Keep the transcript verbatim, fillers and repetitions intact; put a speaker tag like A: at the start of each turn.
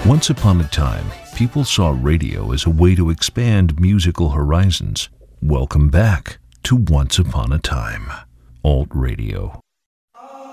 A: Once upon a time, people saw radio as a way to expand musical horizons. Welcome back to Once Upon a Time. Alt Radio.